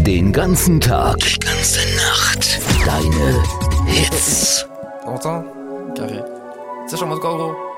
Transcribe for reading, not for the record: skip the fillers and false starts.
Den ganzen Tag, die ganze Nacht. Deine Hits. T'entends? Carré. Ça, je suis en mode quoi, gros?